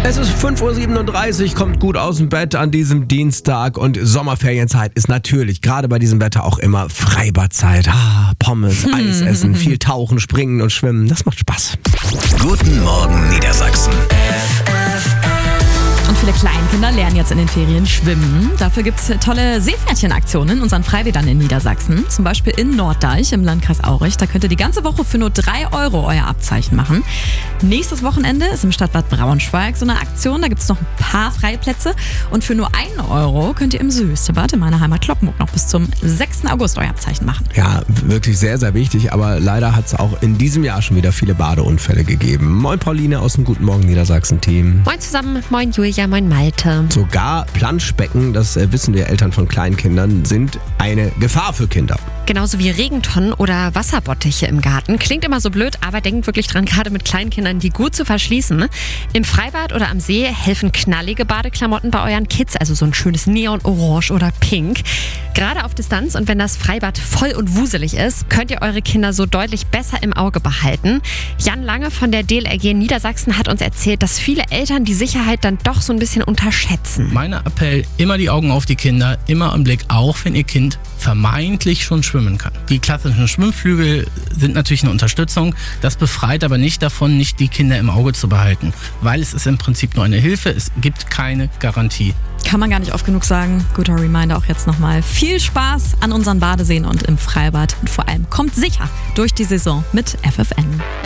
Es ist 5.37 Uhr, kommt gut aus dem Bett an diesem Dienstag und Sommerferienzeit ist natürlich gerade bei diesem Wetter auch immer Freibadzeit. Pommes, Eis essen, viel tauchen, springen und schwimmen, das macht Spaß. Guten Morgen Niedersachsen. Und viele Kleinkinder lernen jetzt in den Ferien schwimmen. Dafür gibt es tolle Seepferdchenaktionen in unseren Freibädern in Niedersachsen. Zum Beispiel in Norddeich im Landkreis Aurich. Da könnt ihr die ganze Woche für nur 3 € euer Abzeichen machen. Nächstes Wochenende ist im Stadtbad Braunschweig so eine Aktion. Da gibt es noch ein paar Freiplätze. Und für nur 1 € könnt ihr im Süßebad in meiner Heimat Kloppenburg noch bis zum 6. August euer Abzeichen machen. Ja, wirklich sehr, sehr wichtig. Aber leider hat es auch in diesem Jahr schon wieder viele Badeunfälle gegeben. Moin Pauline aus dem Guten Morgen Niedersachsen-Team. Moin zusammen, moin Julia, moin Malte. Sogar Planschbecken, das wissen wir Eltern von Kleinkindern, sind eine Gefahr für Kinder. Genauso wie Regentonnen oder Wasserbottiche im Garten. Klingt immer so blöd, aber denkt wirklich dran, gerade mit Kleinkindern, die gut zu verschließen. Im Freibad oder am See helfen knallige Badeklamotten bei euren Kids, also so ein schönes Neon-Orange oder Pink. Gerade auf Distanz und wenn das Freibad voll und wuselig ist, könnt ihr eure Kinder so deutlich besser im Auge behalten. Jan Lange von der DLRG Niedersachsen hat uns erzählt, dass viele Eltern die Sicherheit dann doch so ein bisschen unterschätzen. Mein Appell, immer die Augen auf die Kinder, immer im Blick, auch wenn ihr Kind vermeintlich schon schwimmen kann. Die klassischen Schwimmflügel sind natürlich eine Unterstützung, das befreit aber nicht davon, nicht die Kinder im Auge zu behalten, weil es ist im Prinzip nur eine Hilfe, es gibt keine Garantie. Kann man gar nicht oft genug sagen. Guter Reminder auch jetzt nochmal. Viel Spaß an unseren Badeseen und im Freibad. Und vor allem kommt sicher durch die Saison mit FFN.